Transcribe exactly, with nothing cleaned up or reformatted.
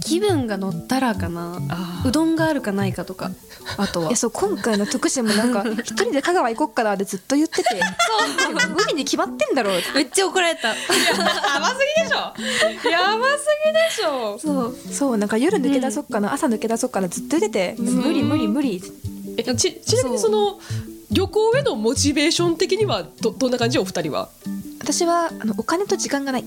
気分が乗ったらかな。 あうどんがあるかないかとか。あとはいやそう今回の特集もなんか一人で香川行こっかなってずっと言っててそう無理に決まってんだろうってめっちゃ怒られた。 やばすぎでしょやばすぎでしょ。 そうそうなんか夜抜け出そっかな、うん、朝抜け出そっかなずっと言ってて、うん、無理無理無理。 えち, ちなみにその旅行へのモチベーション的には ど, どんな感じお二人は。 私はあのお金と時間がない。